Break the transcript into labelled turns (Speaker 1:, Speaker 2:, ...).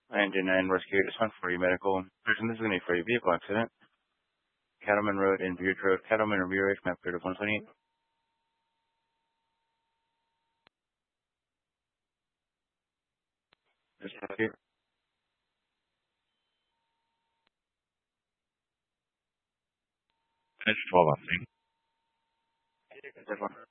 Speaker 1: 929 Rescue. This one for your medical person. This is going to be for your vehicle accident. Cattleman Road and Beard Road. Cattleman Review Race, map clear to 128. Just here. It's 12 up.